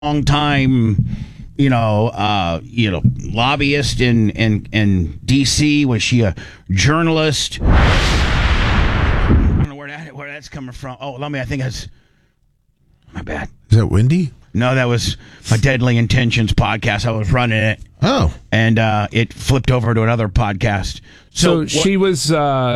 long time, lobbyist in D.C. Was she a journalist? I don't know where that's coming from. Oh, I think that's my bad. Is that Wendy? No, that was my Deadly Intentions podcast. I was running it. Oh, and it flipped over to another podcast. So she was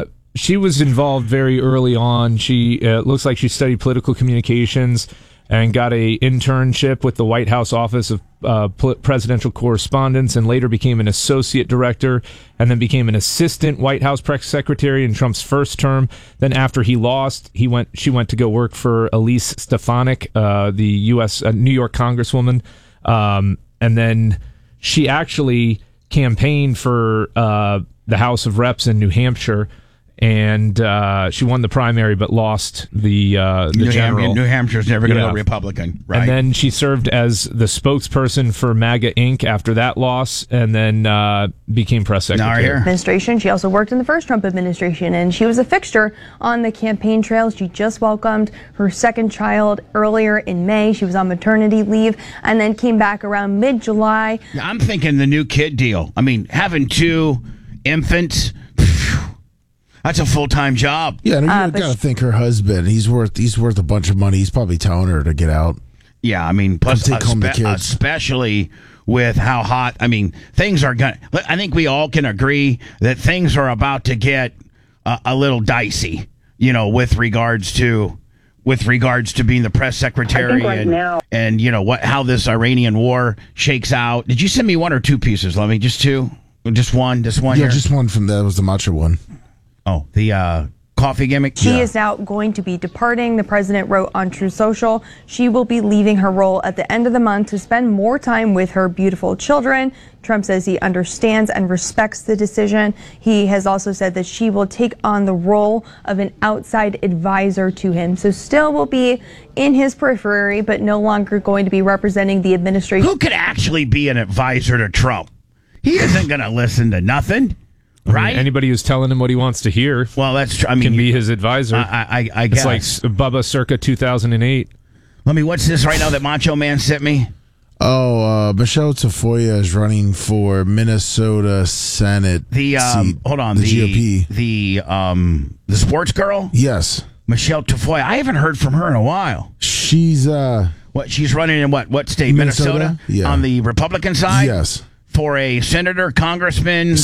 involved very early on. She looks like she studied political communications and got a internship with the White House Office of Presidential Correspondence, and later became an associate director, and then became an assistant White House press secretary in Trump's first term. Then after he lost, she went to go work for Elise Stefanik, the U.S. New York Congresswoman, and then she actually campaigned for the House of Reps in New Hampshire. And she won the primary, but lost the general. New Hampshire's never going to go Republican, right? And then she served as the spokesperson for MAGA Inc. after that loss, and then became press secretary. Administration. She also worked in the first Trump administration, and she was a fixture on the campaign trail. She just welcomed her second child earlier in May. She was on maternity leave, and then came back around mid-July. I'm thinking the new kid deal. I mean, having 2 infants. That's a full-time job. Yeah, you got to think her husband. He's worth a bunch of money. He's probably telling her to get out. Yeah, I mean, plus take home the kids. Especially with how hot. I mean, things are going. I think we all can agree that things are about to get a little dicey. With regards to being the press secretary and how this Iranian war shakes out. Did you send me 1 or 2 pieces? Let me just 2, just one. Yeah, here? just one from that was the matcha one. Oh, the coffee gimmick? She is now going to be departing. The president wrote on True Social, she will be leaving her role at the end of the month to spend more time with her beautiful children. Trump says he understands and respects the decision. He has also said that she will take on the role of an outside advisor to him. So still will be in his periphery, but no longer going to be representing the administration. Who could actually be an advisor to Trump? He isn't going to listen to nothing. Right? I mean, anybody who's telling him what he wants to hear. Well, that's true. I mean, can be his advisor. I guess. It's like Bubba circa 2008. What's this right now that Macho Man sent me? Oh, Michelle Tafoya is running for Minnesota Senate seat. Hold on, the GOP. The sports girl? Yes. Michelle Tafoya. I haven't heard from her in a while. She's she's running in what state? Minnesota? Yeah. On the Republican side? Yes. For a senator, congressman,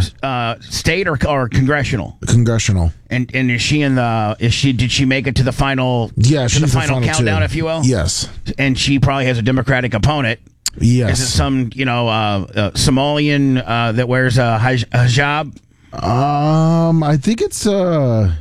state or congressional? Congressional. And is she did she make it to the final? Yeah, she's the final countdown, 2. if you will. Yes. And she probably has a Democratic opponent. Yes. Is it some Somalian that wears a hijab? I think it's a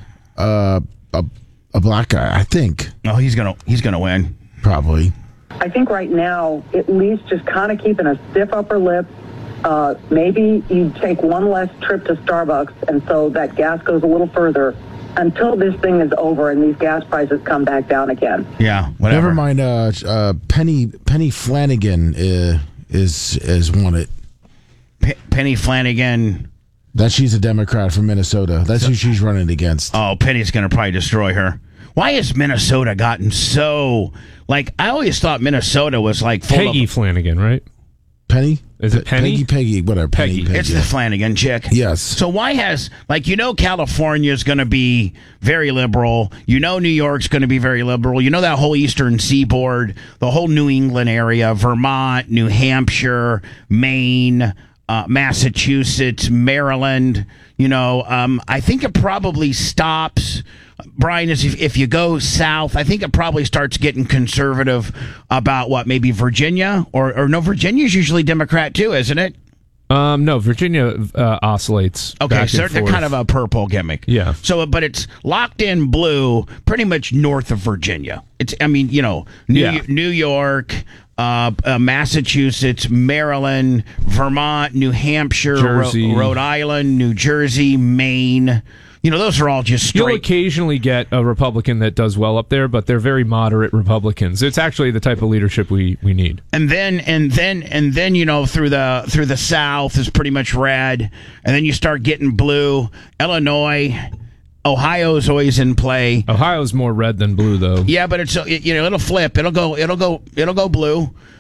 black guy. I think. Oh, he's gonna win. Probably. I think right now, at least just kind of keeping a stiff upper lip. Maybe you take one less trip to Starbucks, and so that gas goes a little further until this thing is over and these gas prices come back down again. Yeah, whatever. Never mind. Penny Flanagan is won it. Penny Flanagan. That she's a Democrat from Minnesota. That's who she's running against. Oh, Penny's going to probably destroy her. Why has Minnesota gotten so... I always thought Minnesota was full Peggy Flanagan, right? Penny? Is it Penny? Peggy, whatever. Peggy. It's the Flanagan chick. Yes. So why has... California's going to be very liberal. New York's going to be very liberal. That whole eastern seaboard, the whole New England area, Vermont, New Hampshire, Maine... Massachusetts, Maryland, I think it probably stops, Brian, is if you go south, I think it probably starts getting conservative about maybe Virginia or no, Virginia's usually Democrat too, isn't it? No, Virginia oscillates. Okay, so they're kind of a purple gimmick. Yeah. So, but it's locked in blue, pretty much north of Virginia. New York, Massachusetts, Maryland, Vermont, New Hampshire, Rhode Island, New Jersey, Maine. Those are all just straight. You'll occasionally get a Republican that does well up there, but they're very moderate Republicans. It's actually the type of leadership we need. And then through the South is pretty much red, and then you start getting blue. Illinois Ohio's always in play. Ohio's more red than blue, though. Yeah, but it'll flip. It'll go blue.